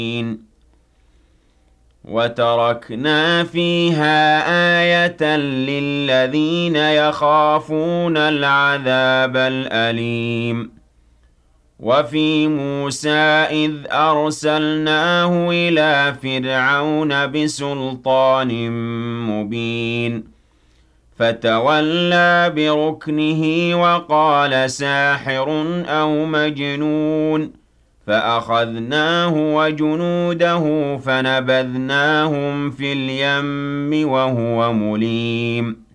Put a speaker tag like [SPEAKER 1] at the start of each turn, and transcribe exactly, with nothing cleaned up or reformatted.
[SPEAKER 1] وَتَرَكْنَا فِيهَا آيَةً لِّلَّذِينَ يَخَافُونَ الْعَذَابَ الْأَلِيمَ وَفِي مُوسَىٰ إِذْ أَرْسَلْنَاهُ إِلَىٰ فِرْعَوْنَ بِسُلْطَانٍ مُّبِينٍ فَتَوَلَّىٰ بِرُكْنِهِ وَقَالَ سَاحِرٌ أَوْ مَجْنُونٌ فَأَخَذْنَاهُ وَجُنُودَهُ فَنَبَذْنَاهُمْ فِي الْيَمِّ وَهُوَ مُلِيمٌ